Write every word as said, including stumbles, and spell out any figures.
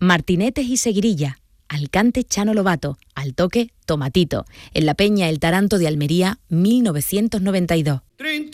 Martinetes y Seguirilla. Al cante Chano Lobato, al toque Tomatito. En la Peña El Taranto de Almería, mil novecientos noventa y dos.